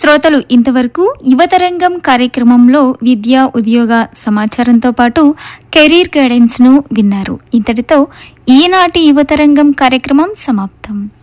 శ్రోతలు ఇంతవరకు యువతరంగం కార్యక్రమంలో విద్యా ఉద్యోగ సమాచారంతో పాటు కెరీర్ గైడెన్స్ ను విన్నారు. ఇంతటితో ఈనాటి యువతరంగం కార్యక్రమం సమాప్తం.